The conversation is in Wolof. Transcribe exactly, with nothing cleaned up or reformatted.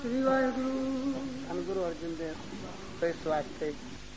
ਸ੍ਰੀ ਵਾਹਿਗੁਰੂ। ਧੰਨ ਗੁਰੂ ਅਰਜਨ ਦੇਵ ਇਸ ਵਾਸਤੇ